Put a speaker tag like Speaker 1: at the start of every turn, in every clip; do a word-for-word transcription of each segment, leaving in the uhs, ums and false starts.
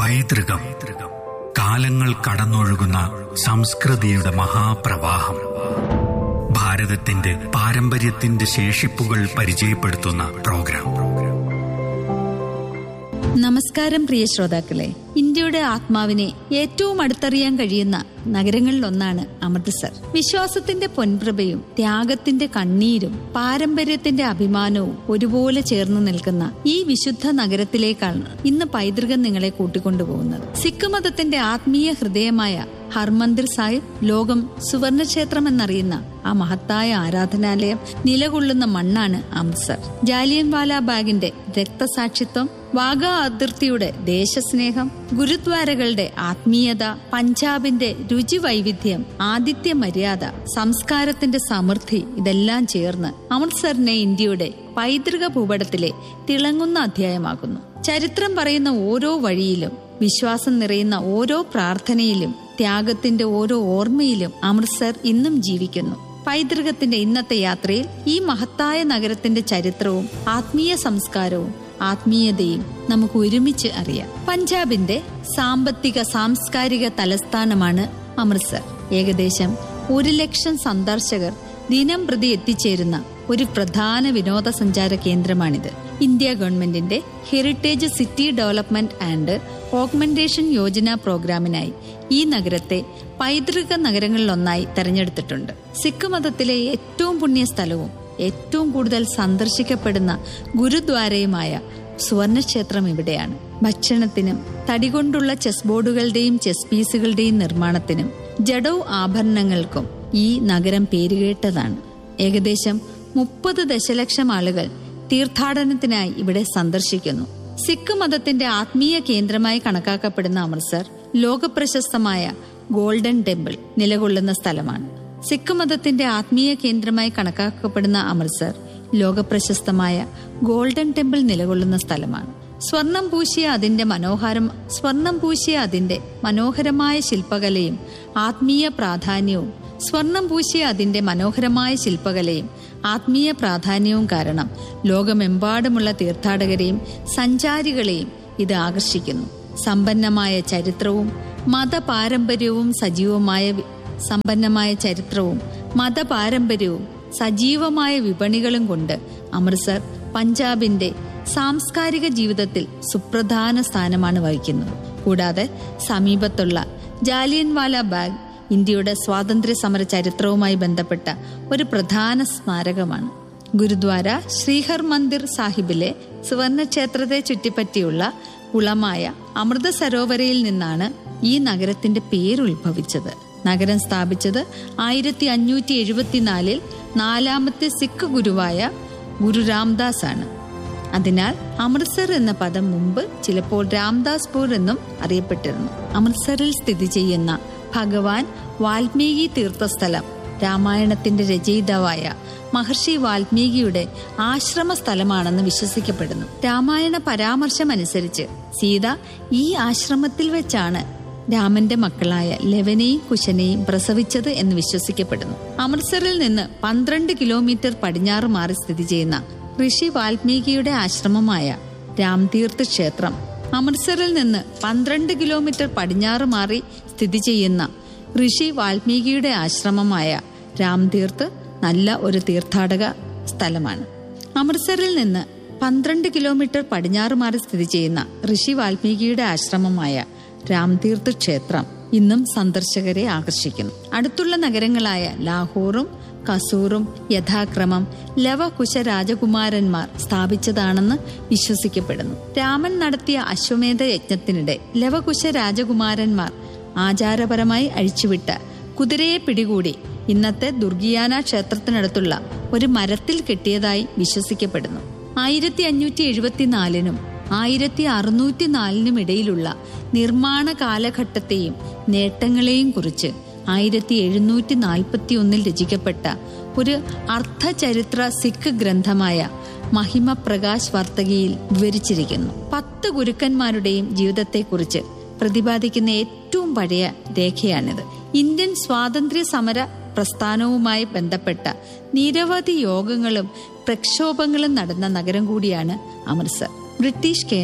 Speaker 1: പൈതൃകം, കാലങ്ങൾ കടന്നൊഴുകുന്ന സംസ്കൃതിയുടെ മഹാപ്രവാഹം. ഭാരതത്തിന്റെ പാരമ്പര്യത്തിന്റെ ശേഷിപ്പുകൾ പരിചയപ്പെടുത്തുന്ന പ്രോഗ്രാം.
Speaker 2: നമസ്കാരം പ്രിയ ശ്രോതാക്കളെ. ഇന്ത്യയുടെ ആത്മാവിനെ ഏറ്റവും അടുത്തറിയാൻ കഴിയുന്ന നഗരങ്ങളിലൊന്നാണ് അമൃത്സർ. വിശ്വാസത്തിന്റെ പൊൻപ്രഭയും ത്യാഗത്തിന്റെ കണ്ണീരും പാരമ്പര്യത്തിന്റെ അഭിമാനവും ഒരുപോലെ ചേർന്ന് നിൽക്കുന്ന ഈ വിശുദ്ധ നഗരത്തിലേക്കാണ് ഇന്ന് പൈതൃകം നിങ്ങളെ കൂട്ടിക്കൊണ്ടുപോകുന്നത്. സിഖ് മതത്തിന്റെ ആത്മീയ ഹൃദയമായ ഹർമന്ദിർ സാഹിബ്, ലോകം സുവർണക്ഷേത്രം എന്നറിയുന്ന ആ മഹത്തായ ആരാധനാലയം നിലകൊള്ളുന്ന മണ്ണാണ് അമൃത്സർ. ജാലിയൻവാല ബാഗിന്റെ രക്തസാക്ഷിത്വം, വാഗ അതിർത്തിയുടെ ദേശസ്നേഹം, ഗുരുദ്വാരകളുടെ ആത്മീയത, പഞ്ചാബിന്റെ രുചി വൈവിധ്യം, ആതിഥ്യ മര്യാദ, സംസ്കാരത്തിന്റെ സമൃദ്ധി, ഇതെല്ലാം ചേർന്ന് അമൃത്സറിനെ ഇന്ത്യയുടെ പൈതൃക ഭൂപടത്തിലെ തിളങ്ങുന്ന അധ്യായമാകുന്നു. ചരിത്രം പറയുന്ന ഓരോ വഴിയിലും, വിശ്വാസം നിറയുന്ന ഓരോ പ്രാർത്ഥനയിലും, ത്യാഗത്തിന്റെ ഓരോ ഓർമ്മയിലും അമൃത്സർ ഇന്നും ജീവിക്കുന്നു. പൈതൃകത്തിന്റെ ഇന്നത്തെ യാത്രയിൽ ഈ മഹത്തായ നഗരത്തിന്റെ ചരിത്രവും ആത്മീയ സംസ്കാരവും ആത്മീയതയും നമുക്ക് ഒരുമിച്ച് അറിയാം. പഞ്ചാബിന്റെ സാമ്പത്തിക സാംസ്കാരിക തലസ്ഥാനമാണ് അമൃത്സർ. ഏകദേശം ഒരു ലക്ഷം സന്ദർശകർ ദിനം പ്രതി എത്തിച്ചേരുന്ന ഒരു പ്രധാന വിനോദസഞ്ചാര കേന്ദ്രമാണിത്. ഇന്ത്യ ഗവൺമെന്റിന്റെ heritage city development and augmentation Yojana പ്രോഗ്രാമിനായി ഈ നഗരത്തെ പൈതൃക നഗരങ്ങളിലൊന്നായി തെരഞ്ഞെടുത്തിട്ടുണ്ട്. സിഖ് മതത്തിലെ ഏറ്റവും പുണ്യ സ്ഥലവും ഏറ്റവും കൂടുതൽ സന്ദർശിക്കപ്പെടുന്ന ഗുരുദ്വാരയുമായ സുവർണക്ഷേത്രം ഇവിടെയാണ്. ഭക്ഷണത്തിനും തടികൊണ്ടുള്ള ചെസ് ബോർഡുകളുടെയും ചെസ് പീസുകളുടെയും നിർമ്മാണത്തിനും ജഡൗ ആഭരണങ്ങൾക്കും ഈ നഗരം പേരുകേട്ടതാണ്. ഏകദേശം മുപ്പത് ദശലക്ഷം ആളുകൾ തീർത്ഥാടനത്തിനായി ഇവിടെ സന്ദർശിക്കുന്നു. സിഖ് മതത്തിന്റെ ആത്മീയ കേന്ദ്രമായി കണക്കാക്കപ്പെടുന്ന അമൃത്സർ ലോകപ്രശസ്തമായ ഗോൾഡൻ ടെമ്പിൾ നിലകൊള്ളുന്ന സ്ഥലമാണ്. സിഖ് മതത്തിന്റെ ആത്മീയ കേന്ദ്രമായി കണക്കാക്കപ്പെടുന്ന അമൃത്സർ ലോകപ്രശസ്തമായ ഗോൾഡൻ ടെമ്പിൾ നിലകൊള്ളുന്ന സ്ഥലമാണ്. സ്വർണം പൂശിയ അതിന്റെ മനോഹരം സ്വർണം പൂശിയ അതിന്റെ മനോഹരമായ ശില്പകലയും ആത്മീയ പ്രാധാന്യവും സ്വർണം പൂശിയ അതിന്റെ മനോഹരമായ ശില്പകലയും ആത്മീയ പ്രാധാന്യവും കാരണം ലോകമെമ്പാടുമുള്ള തീർത്ഥാടകരെയും സഞ്ചാരികളെയും ഇത് ആകർഷിക്കുന്നു. സമ്പന്നമായ ചരിത്രവും മതപാരമ്പര്യവും സജീവമായ സമ്പന്നമായ ചരിത്രവും മതപാരമ്പര്യവും സജീവമായ വിപണികളും കൊണ്ട് അമൃത്സർ പഞ്ചാബിന്റെ സാംസ്കാരിക ജീവിതത്തിൽ സുപ്രധാന സ്ഥാനമാണ് വഹിക്കുന്നത്. കൂടാതെ സമീപത്തുള്ള ജാലിയൻവാല ബാഗ് ഇന്ത്യയുടെ സ്വാതന്ത്ര്യ സമര ചരിത്രവുമായി ബന്ധപ്പെട്ട ഒരു പ്രധാന സ്മാരകമാണ്. ഗുരുദ്വാര ശ്രീഹർ മന്ദിർ സാഹിബിലെ സുവർണക്ഷേത്രത്തെ ചുറ്റിപ്പറ്റിയുള്ള കുളമായ അമൃത സരോവരയിൽ നിന്നാണ് ഈ നഗരത്തിന്റെ പേരുത്ഭവിച്ചത്. നഗരം സ്ഥാപിച്ചത് ആയിരത്തി അഞ്ഞൂറ്റി എഴുപത്തിനാലിൽ നാലാമത്തെ സിഖ് ഗുരുവായ ഗുരു രാംദാസ് ആണ്. അതിനാൽ അമൃത്സർ എന്ന പദം മുമ്പ് ചിലപ്പോൾ രാംദാസ്പൂർ എന്നും അറിയപ്പെട്ടിരുന്നു. അമൃത്സറിൽ സ്ഥിതി ചെയ്യുന്ന ഭഗവാൻ വാൽമീകി തീർത്ഥസ്ഥലം രാമായണത്തിന്റെ രചയിതാവായ മഹർഷി വാൽമീകിയുടെ ആശ്രമ സ്ഥലമാണെന്ന് വിശ്വസിക്കപ്പെടുന്നു. രാമായണ പരാമർശമനുസരിച്ച് സീത ഈ ആശ്രമത്തിൽ വെച്ചാണ് രാമന്റെ മക്കളായ ലവനെയും കുശനെയും പ്രസവിച്ചത് എന്ന് വിശ്വസിക്കപ്പെടുന്നു. അമൃത്സറിൽ നിന്ന് പന്ത്രണ്ട് കിലോമീറ്റർ പടിഞ്ഞാറ് മാറി സ്ഥിതി ചെയ്യുന്ന ഋഷി വാൽമീകിയുടെ ആശ്രമമായ രാംതീർത്ത് ക്ഷേത്രം, അമൃത്സറിൽ നിന്ന് പന്ത്രണ്ട് കിലോമീറ്റർ പടിഞ്ഞാറ് മാറി സ്ഥിതി ചെയ്യുന്ന ഋഷി വാൽമീകിയുടെ ആശ്രമമായ രാംതീർത്ത് നല്ല ഒരു തീർത്ഥാടക സ്ഥലമാണ്. അമൃത്സറിൽ നിന്ന് പന്ത്രണ്ട് കിലോമീറ്റർ പടിഞ്ഞാറ് മാറി സ്ഥിതി ചെയ്യുന്ന ഋഷി വാൽമീകിയുടെ ആശ്രമമായ രാംതീർത്ത് ക്ഷേത്രം ഇന്നും സന്ദർശകരെ ആകർഷിക്കുന്നു. അടുത്തുള്ള നഗരങ്ങളായ ലാഹോറും കസൂറും യഥാക്രമം ലവകുശ രാജകുമാരന്മാർ സ്ഥാപിച്ചതാണെന്ന് വിശ്വസിക്കപ്പെടുന്നു. രാമൻ നടത്തിയ അശ്വമേധ യജ്ഞത്തിനിടെ ലവകുശ രാജകുമാരന്മാർ ആചാരപരമായി അഴിച്ചുവിട്ട കുതിരയെ പിടികൂടി ഇന്നത്തെ ദുർഗിയാന ക്ഷേത്രത്തിനടുത്തുള്ള ഒരു മരത്തിൽ കെട്ടിയതായി വിശ്വസിക്കപ്പെടുന്നു. ആയിരത്തി അഞ്ഞൂറ്റി എഴുപത്തിനാലിനും ആയിരത്തി അറുന്നൂറ്റി നാലിനും ഇടയിലുള്ള നിർമ്മാണ കാലഘട്ടത്തെയും നേട്ടങ്ങളെയും കുറിച്ച് ആയിരത്തി എഴുന്നൂറ്റി നാൽപ്പത്തി ഒന്നിൽ രചിക്കപ്പെട്ട ഒരു അർദ്ധചരിത്ര സിഖ് ഗ്രന്ഥമായ മഹിമ പ്രകാശ് വർത്തകിയിൽ വിവരിച്ചിരിക്കുന്നു. പത്ത് ഗുരുക്കന്മാരുടെയും ജീവിതത്തെക്കുറിച്ച് പ്രതിപാദിക്കുന്ന ഏറ്റവും പഴയ രേഖയാണിത്. ഇന്ത്യൻ സ്വാതന്ത്ര്യ സമര പ്രസ്ഥാനവുമായി ബന്ധപ്പെട്ട നിരവധി യോഗങ്ങളും പ്രക്ഷോഭങ്ങളും നടന്ന നഗരം കൂടിയാണ് Amritsar. British colonel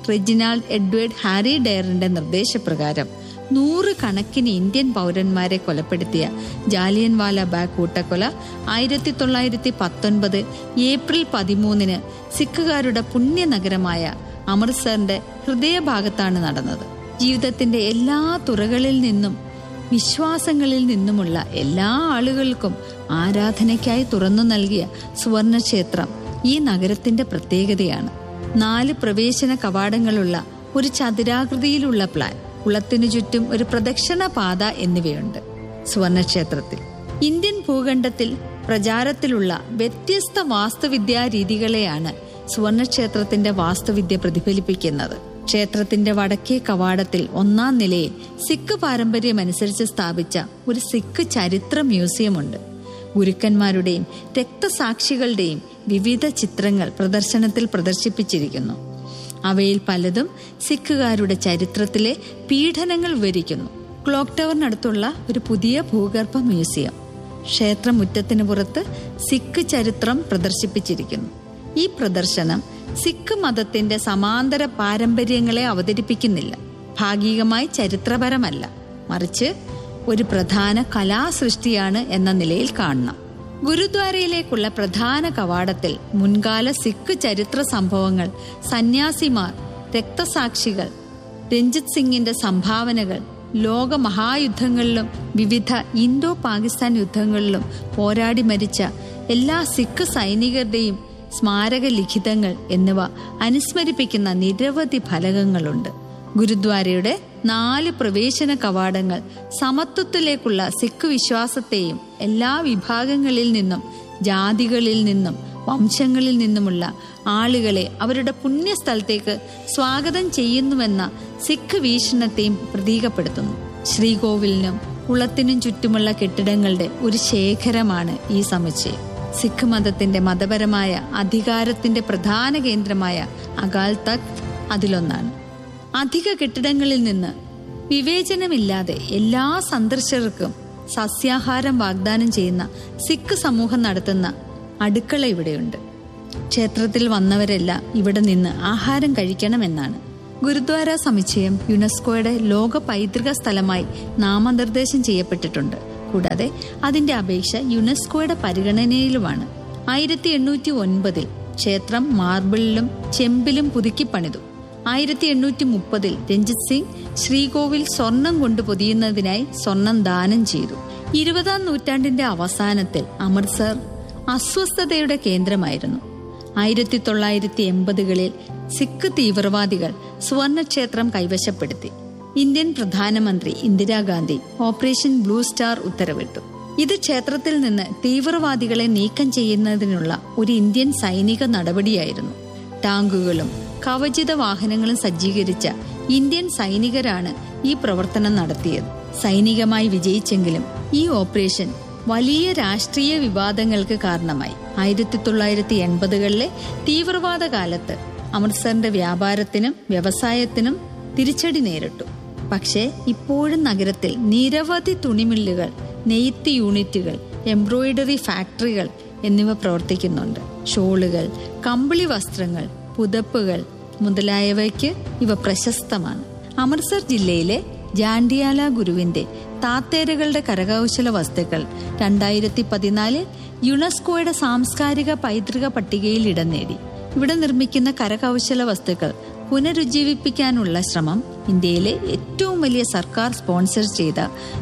Speaker 2: Reginald Edward Harry ഡയറിന്റെ നിർദ്ദേശപ്രകാരം നൂറുകണക്കിന് ഇന്ത്യൻ പൗരന്മാരെ കൊലപ്പെടുത്തിയ ജാലിയൻവാല ബാഗ് കൂട്ടക്കൊല ആയിരത്തി തൊള്ളായിരത്തി പത്തൊൻപത് ഏപ്രിൽ പതിമൂന്നിന് സിഖുകാരുടെ പുണ്യനഗരമായ അമൃത്സറിന്റെ ഹൃദയഭാഗത്താണ് നടന്നത്. ജീവിതത്തിന്റെ എല്ലാ തുറകളിൽ നിന്നും വിശ്വാസങ്ങളിൽ നിന്നുമുള്ള എല്ലാ ആളുകൾക്കും ആരാധനയ്ക്കായി തുറന്നു നൽകിയ സുവർണക്ഷേത്രം ഈ നഗരത്തിന്റെ പ്രത്യേകതയാണ്. നാല് പ്രവേശന കവാടങ്ങളുള്ള ഒരു ചതുരാകൃതിയിലുള്ള പ്ലാൻ, കുളത്തിനു ചുറ്റും ഒരു പ്രദക്ഷിണ പാത എന്നിവയുണ്ട് സുവർണക്ഷേത്രത്തിൽ. ഇന്ത്യൻ ഭൂഖണ്ഡത്തിൽ പ്രചാരത്തിലുള്ള വ്യത്യസ്ത വാസ്തുവിദ്യാ രീതികളെയാണ് സുവർണക്ഷേത്രത്തിന്റെ വാസ്തുവിദ്യ പ്രതിഫലിപ്പിക്കുന്നത്. ക്ഷേത്രത്തിന്റെ വടക്കേ കവാടത്തിൽ ഒന്നാം നിലയിൽ സിഖ് പാരമ്പര്യമനുസരിച്ച് സ്ഥാപിച്ച ഒരു സിഖ് ചരിത്ര മ്യൂസിയമുണ്ട്. ഗുരുക്കന്മാരുടെയും രക്തസാക്ഷികളുടെയും വിവിധ ചിത്രങ്ങൾ പ്രദർശനത്തിൽ പ്രദർശിപ്പിച്ചിരിക്കുന്നു. അവയിൽ പലതും സിഖുകാരുടെ ചരിത്രത്തിലെ പീഡനങ്ങൾ വിവരിക്കുന്നു. ക്ലോക്ക് ടവറിനടുത്തുള്ള ഒരു പുതിയ ഭൂഗർഭ മ്യൂസിയം ക്ഷേത്രമുറ്റത്തിന് പുറത്ത് സിഖ് ചരിത്രം പ്രദർശിപ്പിച്ചിരിക്കുന്നു. ഈ പ്രദർശനം സിഖ് മതത്തിന്റെ സമാന്തര പാരമ്പര്യങ്ങളെ അവതരിപ്പിക്കുന്നില്ല, ഭാഗികമായി ചരിത്രപരമല്ല, മറിച്ച് ഒരു പ്രധാന കലാസൃഷ്ടിയാണ് എന്ന നിലയിൽ കാണണം. ഗുരുദ്വാരയിലേക്കുള്ള പ്രധാന കവാടത്തിൽ മുൻകാല സിഖ് ചരിത്ര സംഭവങ്ങൾ, സന്യാസിമാർ, രക്തസാക്ഷികൾ, രഞ്ജിത് സിംഗിന്റെ സംഭാവനകൾ, ലോക മഹായുദ്ധങ്ങളിലും വിവിധ ഇന്തോ പാകിസ്ഥാൻ യുദ്ധങ്ങളിലും പോരാടി മരിച്ച എല്ലാ സിഖ് സൈനികരുടെയും സ്മാരക ലിഖിതങ്ങൾ എന്നിവ അനുസ്മരിപ്പിക്കുന്ന നിരവധി ഫലകങ്ങളുണ്ട്. ഗുരുദ്വാരയുടെ നാല് പ്രവേശന കവാടങ്ങൾ സമത്വത്തിലേക്കുള്ള സിഖ് വിശ്വാസത്തെയും എല്ലാ വിഭാഗങ്ങളിൽ നിന്നും ജാതികളിൽ നിന്നും വംശങ്ങളിൽ നിന്നുമുള്ള ആളുകളെ അവരുടെ പുണ്യസ്ഥലത്തേക്ക് സ്വാഗതം ചെയ്യുന്നുവെന്ന സിഖ് വീക്ഷണത്തെയും പ്രതീകപ്പെടുത്തുന്നു. ശ്രീകോവിലിനും കുളത്തിനും ചുറ്റുമുള്ള കെട്ടിടങ്ങളുടെ ഒരു ശേഖരമാണ് ഈ സമുച്ചയം. സിഖ് മതത്തിന്റെ മതപരമായ അധികാരത്തിന്റെ പ്രധാന കേന്ദ്രമായ അകാൽ തഖ്ത് അതിലൊന്നാണ്. അധിക കെട്ടിടങ്ങളിൽ നിന്ന് വിവേചനമില്ലാതെ എല്ലാ സന്ദർശകർക്കും സസ്യാഹാരം വാഗ്ദാനം ചെയ്യുന്ന സിഖ് സമൂഹം നടത്തുന്ന അടുക്കള ഇവിടെയുണ്ട്. ക്ഷേത്രത്തിൽ വന്നവരെല്ലാം ഇവിടെ നിന്ന് ആഹാരം കഴിക്കണമെന്നാണ്. ഗുരുദ്വാര സമുച്ചയം യുനെസ്കോയുടെ ലോക പൈതൃക സ്ഥലമായി നാമനിർദ്ദേശം ചെയ്യപ്പെട്ടിട്ടുണ്ട്. കൂടാതെ അതിന്റെ അപേക്ഷ യുനെസ്കോയുടെ പരിഗണനയിലുമാണ്. ആയിരത്തി എണ്ണൂറ്റി ഒൻപതിൽ ക്ഷേത്രം മാർബിളിലും ചെമ്പിലും പുതുക്കി പണിതു. ആയിരത്തി എണ്ണൂറ്റി മുപ്പതിൽ രഞ്ജിത് സിംഗ് ശ്രീകോവിൽ സ്വർണം കൊണ്ട് പൊതിയുന്നതിനായി സ്വർണം ദാനം ചെയ്തു. ഇരുപതാം നൂറ്റാണ്ടിന്റെ അവസാനത്തിൽ അമൃത്സർ അസ്വസ്ഥതയുടെ കേന്ദ്രമായിരുന്നു. ആയിരത്തി തൊള്ളായിരത്തി എൺപതുകളിൽ സിഖ് തീവ്രവാദികൾ സുവർണക്ഷേത്രം കൈവശപ്പെടുത്തി. ഇന്ത്യൻ പ്രധാനമന്ത്രി ഇന്ദിരാഗാന്ധി ഓപ്പറേഷൻ ബ്ലൂ സ്റ്റാർ ഉത്തരവിട്ടു. ഇത് ക്ഷേത്രത്തിൽ നിന്ന് തീവ്രവാദികളെ നീക്കം ചെയ്യുന്നതിനുള്ള ഒരു ഇന്ത്യൻ സൈനിക നടപടിയായിരുന്നു. ടാങ്കുകളും കവചിത വാഹനങ്ങളും സജ്ജീകരിച്ച ഇന്ത്യൻ സൈനികരാണ് ഈ പ്രവർത്തനം നടത്തിയത്. സൈനികമായി വിജയിച്ചെങ്കിലും ഈ ഓപ്പറേഷൻ വലിയ രാഷ്ട്രീയ വിവാദങ്ങൾക്ക് കാരണമായി. ആയിരത്തി തൊള്ളായിരത്തി എൺപതുകളിലെ തീവ്രവാദ കാലത്ത് അമൃത്സറിന്റെ വ്യാപാരത്തിനും വ്യവസായത്തിനും തിരിച്ചടി നേരിട്ടു. പക്ഷേ ഇപ്പോഴും നഗരത്തിൽ നിരവധി തുണിമില്ലുകൾ, നെയ്ത്ത് യൂണിറ്റുകൾ, എംബ്രോയിഡറി ഫാക്ടറികൾ എന്നിവ പ്രവർത്തിക്കുന്നുണ്ട്. ഷോളുകൾ, കമ്പിളി വസ്ത്രങ്ങൾ, പുതപ്പുകൾ മുതലായവയ്ക്ക് ഇവ പ്രശസ്തമാണ്. അമൃത്സർ ജില്ലയിലെ ജാൻഡിയാല ഗുരുവിന്റെ താത്തേരകളുടെ കരകൗശല വസ്തുക്കൾ രണ്ടായിരത്തി പതിനാലിൽ യുനെസ്കോയുടെ സാംസ്കാരിക പൈതൃക പട്ടികയിൽ ഇടം നേടി. ഇവിടെ നിർമ്മിക്കുന്ന കരകൗശല വസ്തുക്കൾ പുനരുജ്ജീവിപ്പിക്കാനുള്ള ശ്രമം ഇന്ത്യയിലെ ഏറ്റവും വലിയ സർക്കാർ സ്പോൺസർ ചെയ്ത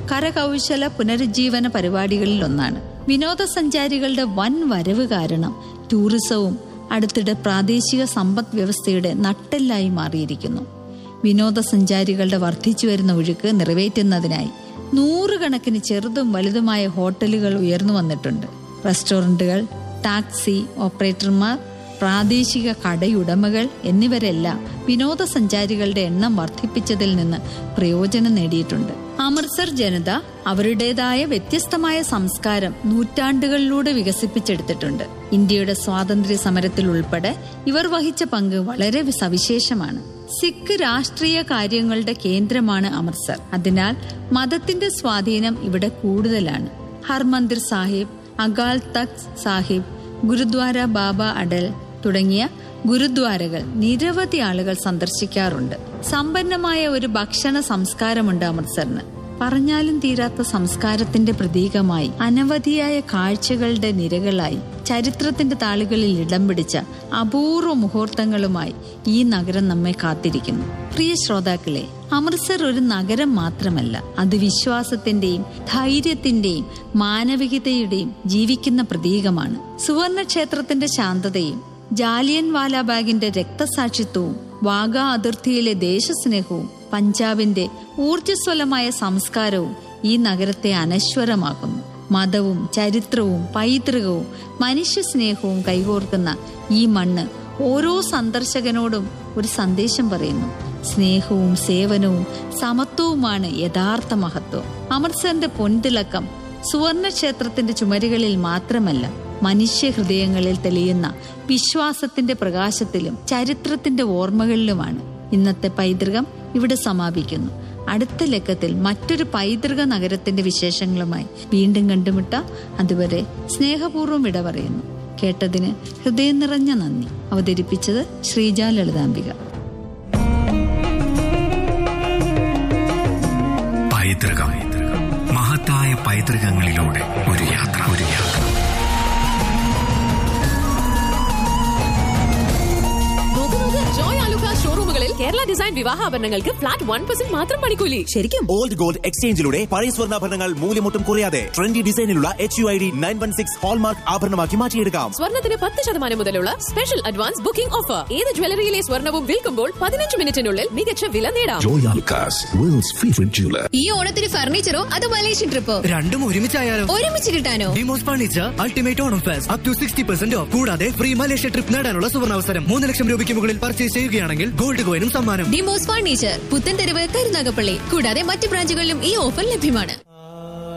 Speaker 2: കരകൗശല പുനരുജ്ജീവന പരിപാടികളിൽ ഒന്നാണ്. വിനോദസഞ്ചാരികളുടെ വൻ വരവ് കാരണം ടൂറിസവും അടുത്തിടെ പ്രാദേശിക സമ്പദ് വ്യവസ്ഥയുടെ നട്ടെല്ലായി മാറിയിരിക്കുന്നു. വിനോദസഞ്ചാരികളുടെ വർദ്ധിച്ചു വരുന്ന ഒഴുക്ക് നിറവേറ്റുന്നതിനായി നൂറുകണക്കിന് ചെറുതും വലുതുമായ ഹോട്ടലുകൾ ഉയർന്നു വന്നിട്ടുണ്ട്. റെസ്റ്റോറന്റുകൾ, ടാക്സി ഓപ്പറേറ്റർമാർ, പ്രാദേശിക കടയുടമകൾ എന്നിവരെല്ലാം വിനോദസഞ്ചാരികളുടെ എണ്ണം വർദ്ധിപ്പിച്ചതിൽ നിന്ന് പ്രയോജനം നേടിയിട്ടുണ്ട്. അമൃത്സർ ജനത അവരുടേതായ വ്യത്യസ്തമായ സംസ്കാരം നൂറ്റാണ്ടുകളിലൂടെ വികസിപ്പിച്ചെടുത്തിട്ടുണ്ട്. ഇന്ത്യയുടെ സ്വാതന്ത്ര്യ സമരത്തിൽ ഉൾപ്പെടെ ഇവർ വഹിച്ച പങ്ക് വളരെ സവിശേഷമാണ്. സിഖ് രാഷ്ട്രീയ കാര്യങ്ങളുടെ കേന്ദ്രമാണ് അമൃത്സർ. അതിനാൽ മതത്തിന്റെ സ്വാധീനം ഇവിടെ കൂടുതലാണ്. ഹർമന്ദിർ സാഹിബ്, അകാൽ തഖ്ത് സാഹിബ്, ഗുരുദ്വാര ബാബ അടൽ, തുടങ്ങിയ ഗുരുദ്വാരകൾ നിരവധി ആളുകൾ സന്ദർശിക്കാറുണ്ട്. സമ്പന്നമായ ഒരു ഭക്ഷണ സംസ്കാരമുണ്ട് അമൃത്സറിന്. പറഞ്ഞാലും തീരാത്ത സംസ്കാരത്തിന്റെ പ്രതീകമായി അനവധിയായ കാഴ്ചകളുടെ നിരകളായി ചരിത്രത്തിന്റെ താളുകളിൽ ഇടം പിടിച്ച അപൂർവ മുഹൂർത്തങ്ങളുമായി ഈ നഗരം നമ്മെ കാത്തിരിക്കുന്നു. പ്രിയ ശ്രോതാക്കളെ, അമൃത്സർ ഒരു നഗരം മാത്രമല്ല, അത് വിശ്വാസത്തിന്റെയും ധൈര്യത്തിന്റെയും മാനവികതയുടെയും ജീവിക്കുന്ന പ്രതീകമാണ്. സുവർണ ക്ഷേത്രത്തിന്റെ ശാന്തതയും ജാലിയൻ വാലാബാഗിന്റെ രക്തസാക്ഷിത്വവും വാഗാ അതിർത്തിയിലെ ദേശസ്നേഹവും പഞ്ചാബിന്റെ ഊർജ്ജസ്വലമായ സംസ്കാരവും ഈ നഗരത്തെ അനശ്വരമാക്കുന്നു. മതവും ചരിത്രവും പൈതൃകവും മനുഷ്യസ്നേഹവും കൈകോർക്കുന്ന ഈ മണ്ണ് ഓരോ സന്ദർശകനോടും ഒരു സന്ദേശം പറയുന്നു. സ്നേഹവും സേവനവും സമത്വവുമാണ് യഥാർത്ഥ മഹത്വം. അമൃത്സറിന്റെ പൊൻതിളക്കം സുവർണ ക്ഷേത്രത്തിന്റെ ചുമരുകളിൽ മാത്രമല്ല, മനുഷ്യ ഹൃദയങ്ങളിൽ തെളിയുന്ന വിശ്വാസത്തിന്റെ പ്രകാശത്തിലും ചരിത്രത്തിന്റെ ഓർമ്മകളിലുമാണ്. ഇന്നത്തെ പൈതൃകം ഇവിടെ സമാപിക്കുന്നു. അടുത്ത ലക്കത്തിൽ മറ്റൊരു പൈതൃക നഗരത്തിന്റെ വിശേഷങ്ങളുമായി വീണ്ടും കണ്ടുമുട്ടാം. അതുവരെ സ്നേഹപൂർവ്വം വിട പറയുന്നു. കേട്ടതിന് ഹൃദയം നിറഞ്ഞ നന്ദി. അവതരിപ്പിച്ചത് ശ്രീജ ലളിതാംബിക.
Speaker 1: പൈതൃകം, മഹത്തായ പൈതൃകങ്ങളിലൂടെ ഒരു യാത്ര ഒരു യാത്ര
Speaker 3: ഷോറൂമുകളിൽ Kerala design വിവാഹാഭരണങ്ങൾക്ക് flat one percent മാത്രം പണിക്കൂലി.
Speaker 4: ശരിക്കും ഓൾഡ് ഗോൾഡ് എക്സ്ചേഞ്ചിലൂടെ പഴയ സ്വർണ്ണാഭരണങ്ങൾ മൂല്യമൊട്ടും കുറയാതെ trendy ഡിസൈനിലുള്ള H U I D nine one six hallmark ആഭരണമാക്കി മാറ്റിയെടുക്കാം.
Speaker 3: സ്വർണ്ണത്തിന് പത്ത് ശതമാനം മുതലുള്ള സ്പെഷ്യൽ അഡ്വാൻസ് ബുക്കിംഗ് ഓഫർ. ഏത് ജ്വല്ലറിയിലെ സ്വർണ്ണവും വിൽക്കുമ്പോൾ പതിനഞ്ച് മിനിറ്റിനുള്ളിൽ മികച്ച വില നേടാം.
Speaker 5: ഈ ഓണത്തിന് ഫർണിച്ചറോ അതോ മലേഷ്യൻ ട്രിപ്പോ?
Speaker 6: രണ്ടും ഒരുമിച്ചായാലോ?
Speaker 5: ഒരുമിച്ച് കിട്ടാനോ?
Speaker 6: Demos furniture ultimate Onam fest up to sixty percent of. കൂടാതെ ഫ്രീ മലേഷ്യ ട്രിപ്പ് നേടാനുള്ള സുവർണാവസരം. മൂന്ന് ലക്ഷം രൂപയ്ക്ക് മുകളിൽ പർച്ചേസ് ചെയ്യുകയാണെങ്കിൽ ഗോൾഡ് കോയിനും സമ്മാനം.
Speaker 5: ഡിമോസ് ഫർണിച്ചർ, പുത്തൻതെരുവ്, കരുനാഗപ്പള്ളി. കൂടാതെ മറ്റ് ബ്രാഞ്ചുകളിലും ഈ ഓഫർ ലഭ്യമാണ്.